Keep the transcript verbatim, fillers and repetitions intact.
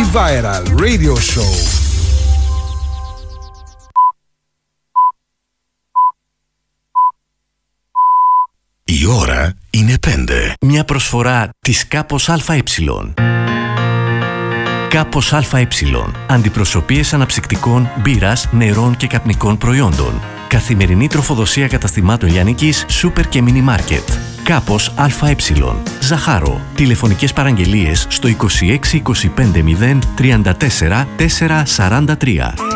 Viral Radio Show. Η ώρα είναι πέντε. Μια προσφορά της Κάπος ΑΕ. Κάπος ΑΕ. Αντιπροσωπείες αναψυκτικών, μπύρας, νερών και καπνικών προϊόντων. Καθημερινή τροφοδοσία καταστημάτων λιανικής, σούπερ και μίνι μάρκετ. Κάπος ΑΕ. Ζαχάρο. Τηλεφωνικές παραγγελίες στο είκοσι έξι είκοσι πέντε μηδέν τριάντα τέσσερα τετρακόσια σαράντα τρία.